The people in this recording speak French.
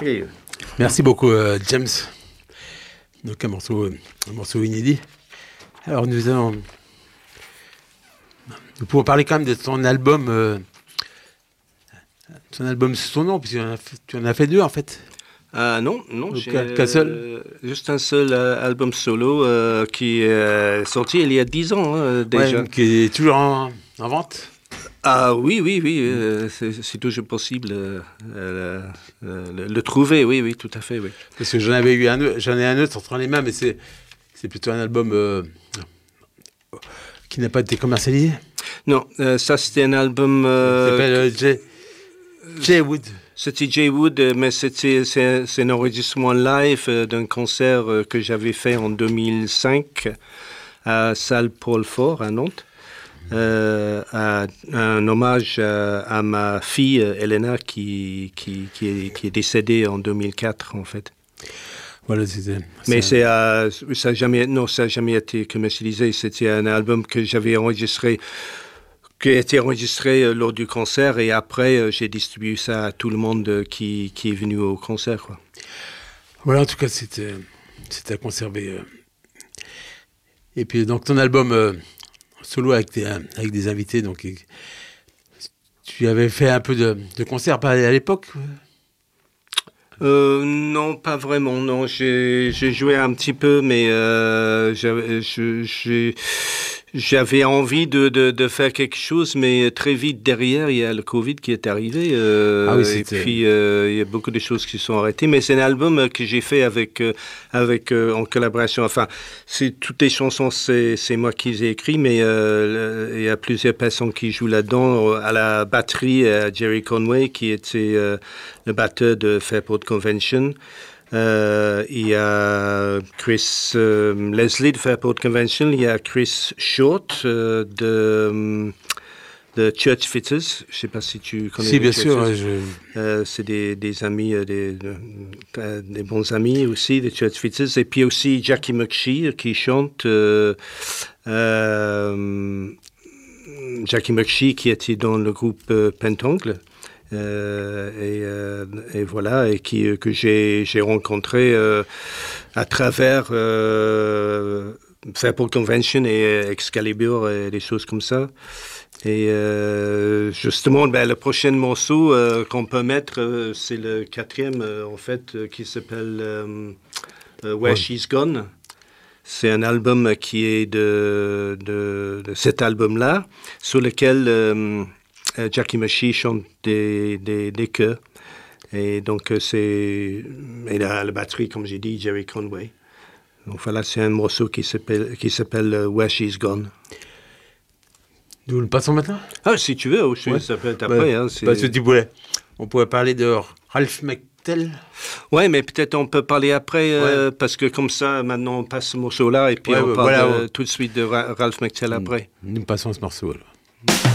Et... Merci beaucoup, James. Donc un morceau inédit. Alors nous pouvons parler quand même de ton album sous ton nom, puisque tu en as fait 2 en fait. Non, Qu'un seul. Juste un seul album solo qui est sorti il y a 10 ans déjà. Ouais, qui est toujours en vente. Ah oui, c'est toujours possible le trouver, oui, tout à fait, oui. Parce que j'en ai un autre entre les mains, mais c'est plutôt un album qui n'a pas été commercialisé. Non, ça c'était un album... Il s'appelle Jay Wood. C'était Jay Wood, mais c'est un enregistrement live d'un concert que j'avais fait en 2005 à Salle Paul Fort à Nantes. Un hommage à ma fille Elena qui est décédée en 2004 en fait. Voilà, mais ça n'a jamais été commercialisé. C'était un album que j'avais enregistré, qui a été enregistré lors du concert, et après j'ai distribué ça à tout le monde qui est venu au concert, quoi. Voilà, en tout cas c'était à conserver. Et puis donc ton album solo avec des invités, donc tu avais fait un peu de concerts à l'époque? Non, pas vraiment, non. J'ai joué un petit peu, mais j'avais envie de faire quelque chose, mais très vite derrière, il y a le Covid qui est arrivé. Et puis, il y a beaucoup de choses qui sont arrêtées. Mais c'est un album que j'ai fait en collaboration. Enfin, toutes les chansons, c'est moi qui les ai écrites, mais il y a plusieurs personnes qui jouent là-dedans. À la batterie, Jerry Conway, qui était le batteur de Fairport Convention. Il y a Chris Leslie de Fairport Convention, il y a Chris Short de Church Fitters. Je ne sais pas si tu connais. Si, bien sûr. C'est des amis, des bons amis aussi de Church Fitters. Et puis aussi Jackie McShee qui chante. Jackie McShee qui était dans le groupe Pentangle. Et voilà, et que j'ai rencontré à travers Fairport Convention et Excalibur et des choses comme ça. Et justement, le prochain morceau qu'on peut mettre, c'est le 4e en fait, qui s'appelle Where She's Gone. C'est un album qui est de cet album-là, sur lequel Jackie McShee chante des chœurs. Et donc, et la batterie, comme j'ai dit, Jerry Conway. Donc voilà, c'est un morceau qui s'appelle Where She's Gone. Nous le passons maintenant? Ah, si tu veux, ça peut être après. Parce que tu voulais. On pourrait parler de Ralph McTell. Ouais, mais peut-être on peut parler après, parce que comme ça, maintenant, on passe ce morceau-là, et puis on parle tout de suite de Ralph McTell après. Nous passons ce morceau, alors.